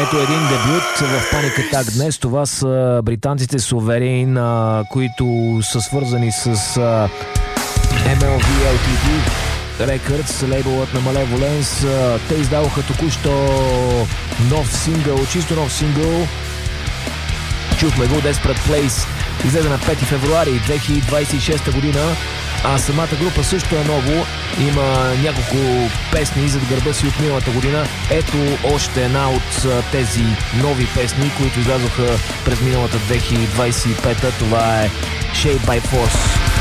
Ето един дебют в Panic Attack днес. Това са британците Sovereign, които са свързани с MLV Ltd Records, лейбълът на Malevolence. Те издаваха току-що нов сингъл, чисто нов сингъл. Чухме го, Desperate Place. Излезе на 5 февруари 2026 година. А самата група също е ново. Има няколко песни зад гърба си от миналата година. Ето още една от тези нови песни, които излязоха през миналата 2025. Това е Shape by Force.